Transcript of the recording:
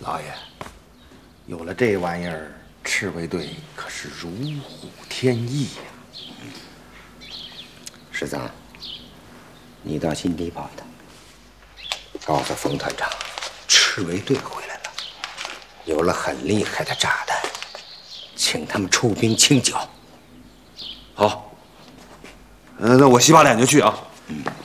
老爷，有了这玩意儿，赤卫队可是如虎添翼呀！ 师长，你到新地报的，告诉冯团长，赤卫队回来了，有了很厉害的炸弹，请他们出兵清剿。 好，那我洗把脸就去啊。